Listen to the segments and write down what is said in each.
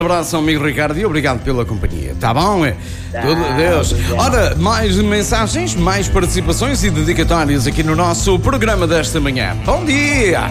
Abraço, amigo Ricardo, e obrigado pela companhia, tá bom? Tudo Deus. Ora, mais mensagens, mais participações e dedicatórias aqui no nosso programa desta manhã. Bom dia!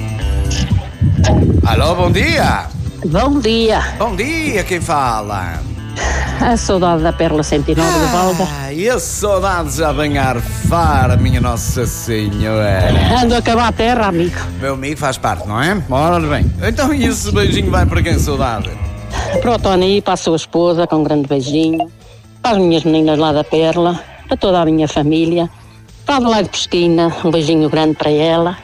Alô, bom dia! Bom dia! Bom dia, quem fala? A saudade da Pérola 109 de Valda. E a saudade já vem a arfar, minha Nossa Senhora. Ando a acabar a terra, amigo. Meu amigo faz parte, não é? Ora bem, então e esse beijinho vai para quem, saudade? Para o Tony, para a sua esposa, com um grande beijinho. Para as minhas meninas lá da Perla, para toda a minha família. Para a Adelaide Pesquina, um beijinho grande para ela.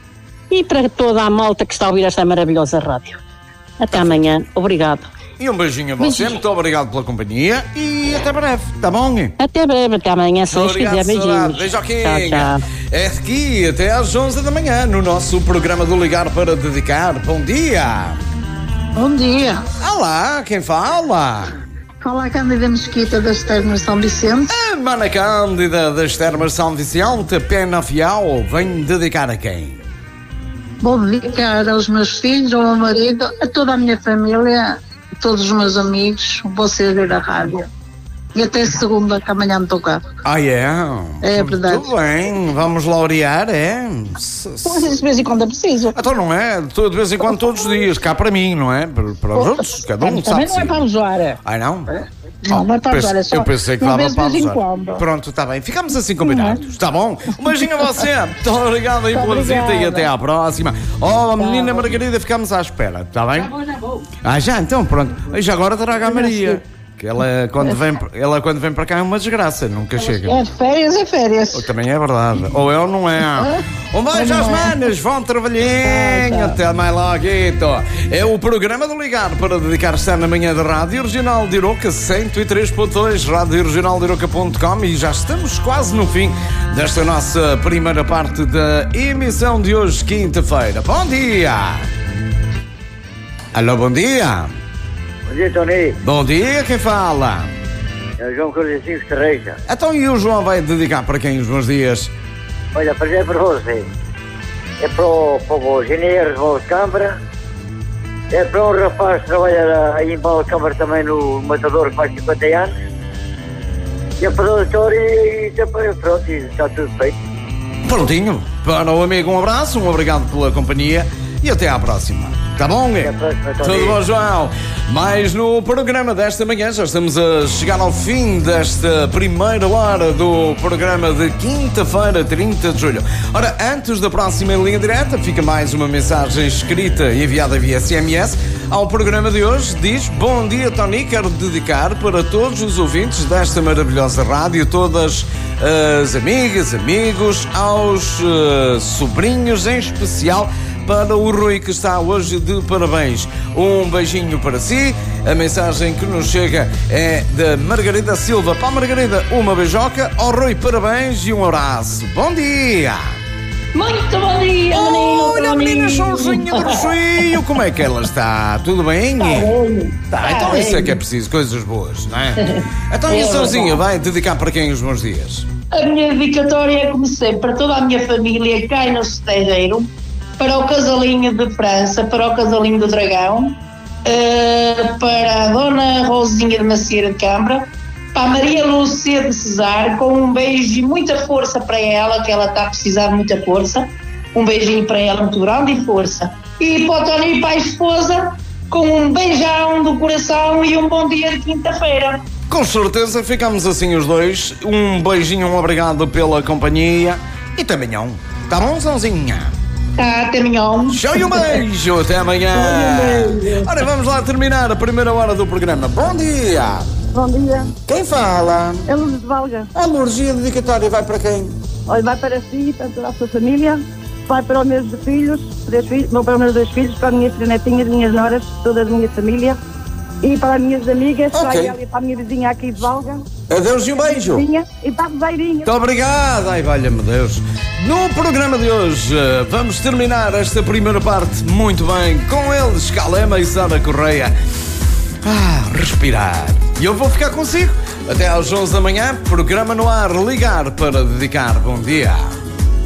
E para toda a malta que está a ouvir esta maravilhosa rádio. Até amanhã, obrigado. E um beijinho a você, Beijinho. Muito obrigado pela companhia e até breve, tá bom? Até breve, até amanhã, se Deus Obrigado, quiser, beijinhos. Beijoquinha. Tchau, tchau. É aqui até às 11 da manhã no nosso programa do Ligar para Dedicar. Bom dia. Bom dia. Olá, quem fala? Fala a Cândida Mesquita das Termas São Vicente. A Mana Cândida das Termas São Vicente, Pena Fial, vem dedicar a quem? Vou dedicar aos meus filhos, ao meu marido, a toda a minha família, a todos os meus amigos. Vou sair da rádio. E até segunda, que amanhã me tocar. Ah, é? É verdade. Tudo bem, vamos laurear, é? Pois, de vez em quando é preciso. Então não é? De vez em quando, todos os dias, cá para mim, não é? Para os outros, cada um Também sabe. não é para usar. Ai, não? Não, não é para usar, é só Eu pensei que uma dava vez para de vez em usar. quando. Pronto, está bem. Ficamos assim combinados, está bom? Um beijinho a você. Muito obrigado aí pela visita e até à próxima. Oh, menina Margarida, ficamos à espera, está bem? Já vou. Ah, já, então, pronto. E já agora traga a Maria. Que ela quando vem para cá é uma desgraça, nunca chega. É férias e férias. Também é verdade. Ou é ou não é. Um beijo às manas, vão trabalhinho. Até mais logo. É o programa do Ligar para dedicar estar na manhã da Rádio Regional de Iroca 103.2, radioregionaldiroca.com, e já estamos quase no fim desta nossa primeira parte da emissão de hoje, quinta-feira. Bom dia! Alô, bom dia! Bom dia, Tony. Bom dia, quem fala? É o João Carlos Terreja. Então e o João vai dedicar para quem os bons dias? Olha, para já é para você. É para o engenheiro de Câmara. É para um rapaz que trabalha aí em Câmara também no Matador, que faz 50 anos. E é para o doutor e pronto, e está tudo feito. Prontinho. Para o amigo, um abraço, um obrigado pela companhia e até à próxima. Tá bom? Até à próxima, Tony. Tudo bom, João? Mais no programa desta manhã, já estamos a chegar ao fim desta primeira hora do programa de quinta-feira, 30 de julho. Ora, antes da próxima linha direta, fica mais uma mensagem escrita e enviada via SMS ao programa de hoje. Diz: bom dia, Tony, quero dedicar para todos os ouvintes desta maravilhosa rádio, todas as amigas, amigos, aos sobrinhos, em especial para o Rui, que está hoje de parabéns. Um beijinho para si. A mensagem que nos chega é da Margarida Silva. Para a Margarida, uma beijoca. Ao Rui, parabéns e um abraço. Bom dia! Muito bom dia, menino. Olha a menina Joãozinha do Rocio. Como é que ela está? Tudo bem? Tá, então isso é que é preciso, coisas boas, não é? Então e a Joãozinha vai dedicar para quem os bons dias? A minha dedicatória é, como sempre, para toda a minha família, cai no Cetejeiro, para o casalinho de França, para o casalinho do Dragão, para a Dona Rosinha de Macieira de Câmara, para a Maria Lúcia de Cesar, com um beijo e muita força para ela, que ela está a precisar de muita força. Um beijinho para ela, muito grande e força. E para o Tony e para a esposa, com um beijão do coração e um bom dia de quinta-feira. Com certeza, ficamos assim os dois. Um beijinho, um obrigado pela companhia e até amanhã. Tá bom, Zãozinha? Tá, até amanhã. Show e um beijo, até amanhã. Ora, vamos lá terminar a primeira hora do programa. Bom dia! Bom dia, Quem fala? é Lourdes de Valga. A alergia dedicatória vai para quem? Olha, vai para si, para toda a sua família, vai para os meus filhos, vou para os meus 2 filhos, para as minhas 3 netinhas, minhas noras, toda a minha família, e para as minhas amigas, para a Elia, para a minha vizinha aqui de Valga. Adeus e um beijo. E para a Zairinha. Muito obrigado. Ai, valha-me Deus. No programa de hoje, vamos terminar esta primeira parte muito bem com eles, Calema e Sara Correia. Respirar. E eu vou ficar consigo até às 11 da manhã. Programa no ar, Ligar para Dedicar. Bom dia.